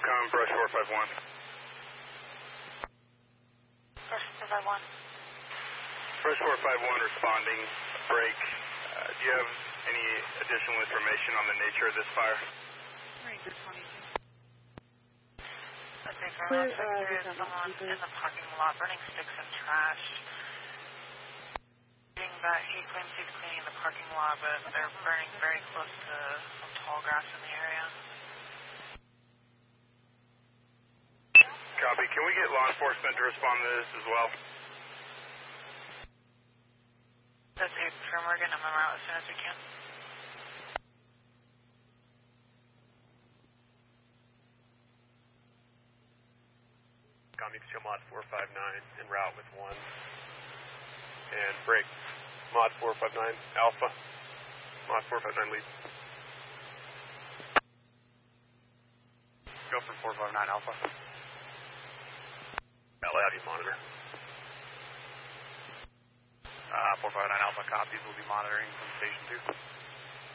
Falcon, brush 451. Brush 451. Brush 451 responding, break. Do you have any additional information on the nature of this fire? Ranger 22. Okay, for around there is someone in the parking lot burning sticks and trash. That he claims he's cleaning the parking lot, but they're burning very close to some tall grass in the area. Copy. Can we get law enforcement to respond to this as well? That's a firm. We're going to move out as soon as we can. Copy. Mod 459 en route with 1. And break. Mod 459 Alpha. Mod 459 lead. Go for 459 Alpha. I'll have you monitor. 459 Alpha copies. We'll be monitoring from station 2.